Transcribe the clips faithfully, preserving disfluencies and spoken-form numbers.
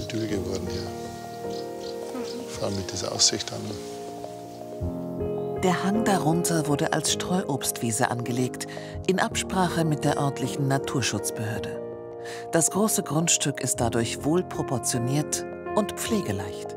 Idyll geworden hier. Vor allem mit dieser Aussicht an. Der Hang darunter wurde als Streuobstwiese angelegt, in Absprache mit der örtlichen Naturschutzbehörde. Das große Grundstück ist dadurch wohl proportioniert und pflegeleicht.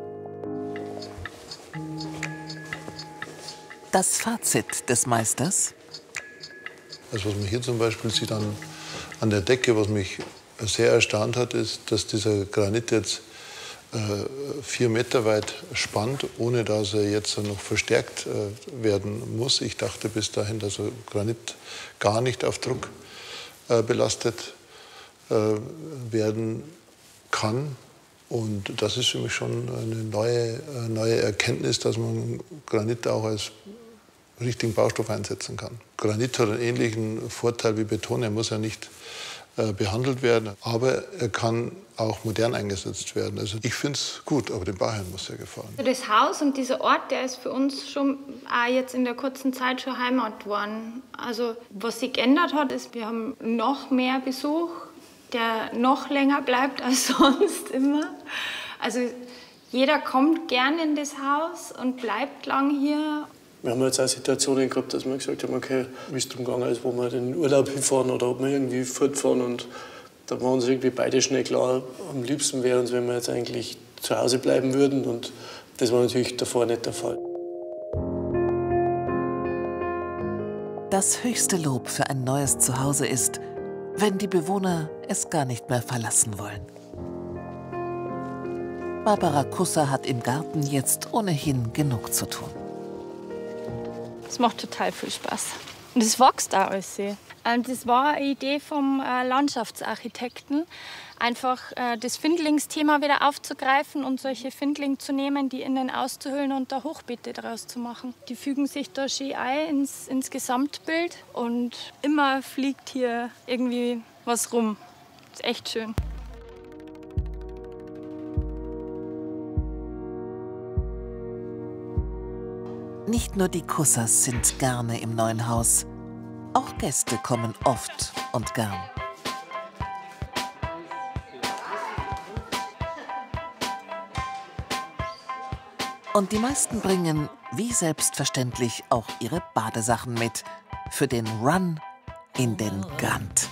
Das Fazit des Meisters? Also was man hier zum Beispiel sieht an, an der Decke, was mich sehr erstaunt hat, ist, dass dieser Granit jetzt äh, vier Meter weit spannt, ohne dass er jetzt noch verstärkt äh, werden muss. Ich dachte bis dahin, dass er Granit gar nicht auf Druck äh, belastet äh, werden kann. Und das ist für mich schon eine neue, äh, neue Erkenntnis, dass man Granit auch als richtigen Baustoff einsetzen kann. Granit hat einen ähnlichen Vorteil wie Beton. Er muss ja nicht äh, behandelt werden, aber er kann auch modern eingesetzt werden. Also ich finde es gut, aber dem Bauherrn muss er gefallen. Das Haus und dieser Ort, der ist für uns schon auch jetzt in der kurzen Zeit schon Heimat geworden. Also was sich geändert hat, ist, wir haben noch mehr Besuch, der noch länger bleibt als sonst immer. Also jeder kommt gern in das Haus und bleibt lang hier. Wir haben jetzt auch Situationen gehabt, dass wir gesagt haben, okay, wie es darum gegangen ist, wo wir in den Urlaub hinfahren oder ob wir irgendwie fortfahren. Und da waren uns irgendwie beide schnell klar, am liebsten wäre uns, wenn wir jetzt eigentlich zu Hause bleiben würden. Und das war natürlich davor nicht der Fall. Das höchste Lob für ein neues Zuhause ist, wenn die Bewohner es gar nicht mehr verlassen wollen. Barbara Kusser hat im Garten jetzt ohnehin genug zu tun. Es macht total viel Spaß. Und es wächst auch alles. Und das war eine Idee vom äh, Landschaftsarchitekten, einfach äh, das Findlingsthema wieder aufzugreifen und solche Findlinge zu nehmen, die innen auszuhöhlen und da Hochbeete daraus zu machen. Die fügen sich da schön ein ins, ins Gesamtbild und immer fliegt hier irgendwie was rum. Das ist echt schön. Nicht nur die Kussers sind gerne im neuen Haus. Auch Gäste kommen oft und gern. Und die meisten bringen, wie selbstverständlich, auch ihre Badesachen mit. Für den Run in den Grand.